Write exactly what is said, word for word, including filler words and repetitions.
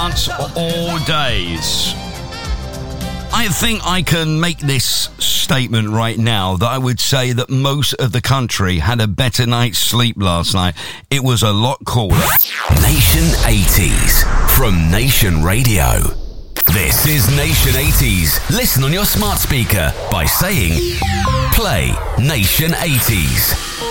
chance all days. I think I can make this statement right now that I would say that most of the country had a better night's sleep last night. It was a lot cooler. Nation eighties from Nation Radio. This is Nation eighties. Listen on your smart speaker by saying, play Nation eighties.